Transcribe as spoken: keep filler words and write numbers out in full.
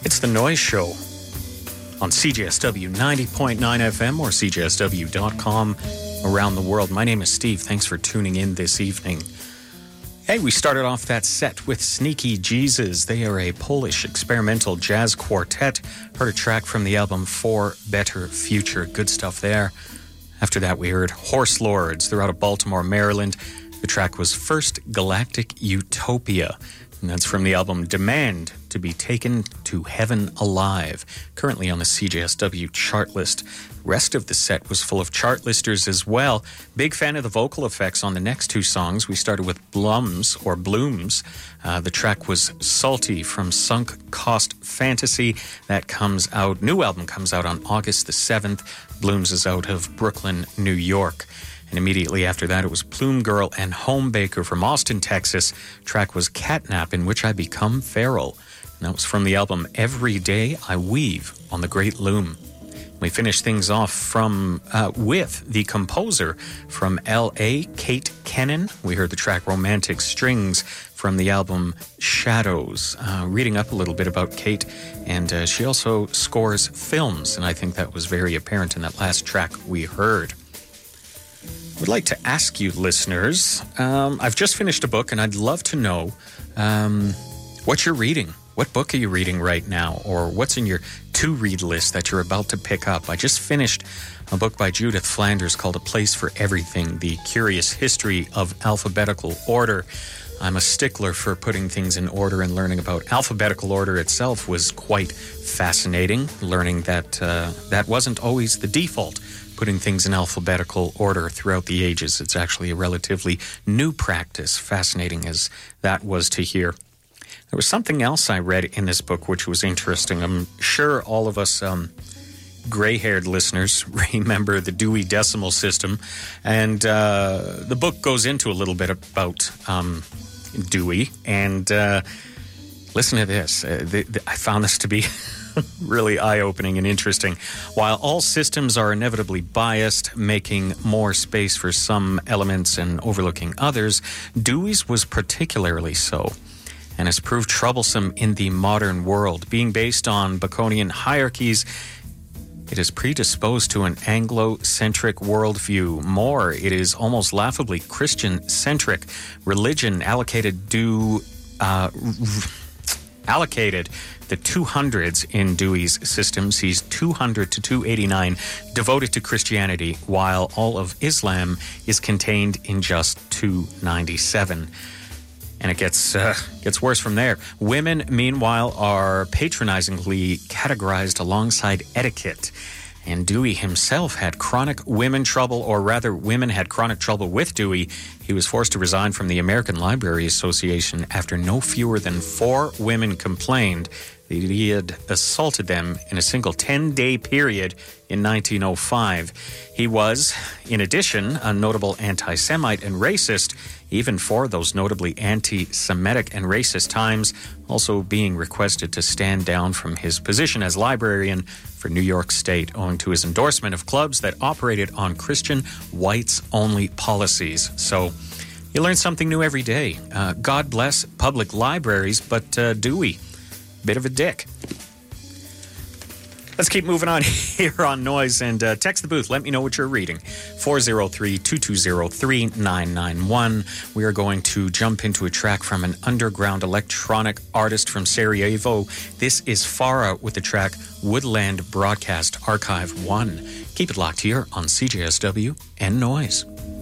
It's The Noise Show on C J S W ninety point nine F M or C J S W dot com around the world. My name is Steve. Thanks for tuning in this evening. Hey, we started off that set with Sneaky Jesus. They are a Polish experimental jazz quartet. Heard a track from the album For Better Future. Good stuff there. After that, we heard Horse Lords. They're out of Baltimore, Maryland. The track was First Galactic Utopia. And that's from the album Demand to Be Taken to Heaven Alive, currently on the C J S W chart list. Rest of the set was full of chart listers as well. Big fan of the vocal effects on the next two songs. We started with Blums, or Blooms. Uh, the track was Salty from Sunk Cost Fantasy. That comes out, new album comes out on August the seventh. Blooms is out of Brooklyn, New York. And immediately after that, it was Plume Girl and Homebaker from Austin, Texas. Track was Catnap, In Which I Become Feral. And that was from the album Every Day I Weave on the Great Loom. We finished things off from uh, with the composer from L A, Kate Kennan. We heard the track Romantic Strings from the album Shadows. Uh, reading up a little bit about Kate, and uh, she also scores films, and I think that was very apparent in that last track we heard. I would like to ask you, listeners, um, I've just finished a book, and I'd love to know um, what you're reading. What book are you reading right now? Or what's in your to-read list that you're about to pick up? I just finished a book by Judith Flanders called A Place for Everything, The Curious History of Alphabetical Order. I'm a stickler for putting things in order, and learning about alphabetical order itself was quite fascinating, learning that uh, that wasn't always the default. Putting things in alphabetical order throughout the ages. It's actually a relatively new practice, fascinating as that was to hear. There was something else I read in this book which was interesting. I'm sure all of us um, gray-haired listeners remember the Dewey Decimal System, and uh, the book goes into a little bit about um, Dewey, and uh, listen to this. Uh, the, the, I found this to be really eye-opening and interesting. While all systems are inevitably biased, making more space for some elements and overlooking others, Dewey's was particularly so, and has proved troublesome in the modern world. Being based on Baconian hierarchies, it is predisposed to an Anglo-centric worldview. More, it is almost laughably Christian-centric. Religion allocated due... Uh, allocated the two hundreds in Dewey's system sees two hundred to two eighty-nine devoted to Christianity, while all of Islam is contained in just two ninety-seven. And it gets uh, gets worse from there. Women, meanwhile, are patronizingly categorized alongside etiquette. And Dewey himself had chronic women trouble, or rather, women had chronic trouble with Dewey. He was forced to resign from the American Library Association after no fewer than four women complained that he had assaulted them in a single ten-day period in nineteen oh five. He was, in addition, a notable anti-Semite and racist, even for those notably anti-Semitic and racist times, also being requested to stand down from his position as librarian for New York State, owing to his endorsement of clubs that operated on Christian whites-only policies. So you learn something new every day. Uh, God bless public libraries, but uh, Dewey, bit of a dick. Let's keep moving on here on Noise, and uh, text the booth. Let me know what you're reading. four oh three, two two oh, three nine nine one. We are going to jump into a track from an underground electronic artist from Sarajevo. This is Farah with the track Woodland Broadcast Archive one. Keep it locked here on C J S W and Noise.